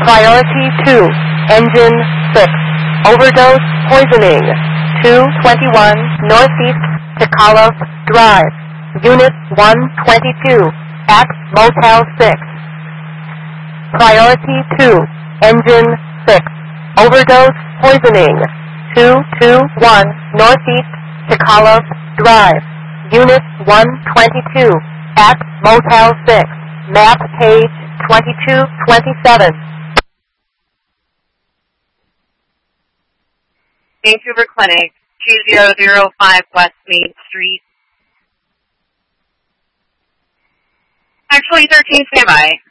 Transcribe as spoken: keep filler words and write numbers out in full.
Priority two, engine six, overdose poisoning, two twenty-one Northeast Tocala Drive, Unit one twenty-two, at Motel six. Priority two, engine six, overdose poisoning, two twenty-one Northeast Tocala Drive, Unit one twenty-two, at Motel six, map page twenty-two twenty-seven. Vancouver Clinic, two zero zero five West Main Street. Actually, thirteen, standby.